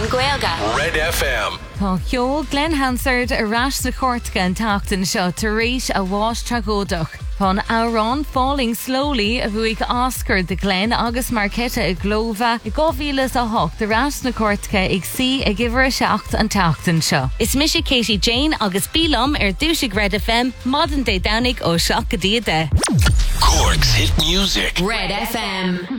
Gaelga. Red FM. Tá ceol Glen Hansard a ras na Cortacha an tachtan seo tar éis a bháis tragódach. Pon Aaron falling slowly a bhuaig Oscar de Glen agus Marketa i Glova I 2008 de ras na Cortacha ag si a gifar a seacht an tachtan seo. Is Misha Katie Jane agus Bílam Dúshig Red FM modern day Danig ó Seach go Dia de. Cork's hit music. Red FM.